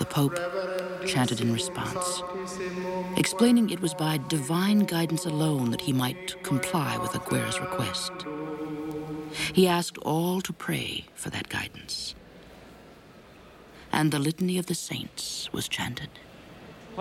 The Pope chanted in response, explaining it was by divine guidance alone that he might comply with Aguirre's request. He asked all to pray for that guidance. And the Litany of the Saints was chanted.